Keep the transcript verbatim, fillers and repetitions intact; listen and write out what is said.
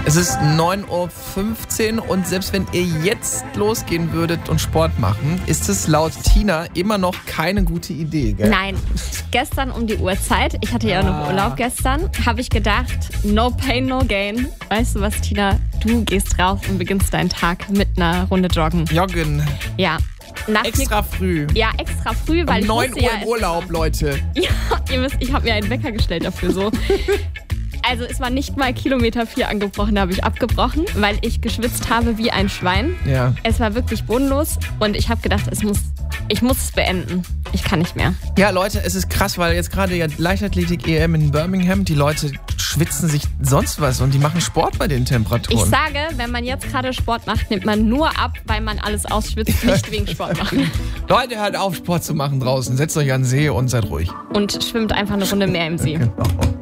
Es ist neun Uhr fünfzehn und selbst wenn ihr jetzt losgehen würdet und Sport machen, ist es laut Tina immer noch keine gute Idee, gell? Nein, gestern um die Uhrzeit, ich hatte ja noch Ah. Urlaub gestern, habe ich gedacht, no pain, no gain. Weißt du was, Tina? Du gehst raus und beginnst deinen Tag mit einer Runde joggen. Joggen. Ja. Nach Extra früh. Ja, extra früh, weil Um ich neun wusste Uhr ja, im Urlaub, Leute. Ja, ihr wisst, ich habe mir einen Wecker gestellt dafür so. Also es war nicht mal Kilometer vier angebrochen, da habe ich abgebrochen, weil ich geschwitzt habe wie ein Schwein. Ja. Es war wirklich bodenlos und ich habe gedacht, es muss, ich muss es beenden. Ich kann nicht mehr. Ja, Leute, es ist krass, weil jetzt gerade ja Leichtathletik-E M in Birmingham, die Leute schwitzen sich sonst was und die machen Sport bei den Temperaturen. Ich sage, wenn man jetzt gerade Sport macht, nimmt man nur ab, weil man alles ausschwitzt, nicht wegen Sport machen. Leute, hört auf, Sport zu machen draußen. Setzt euch an den See und seid ruhig. Und schwimmt einfach eine Runde mehr im See. Genau.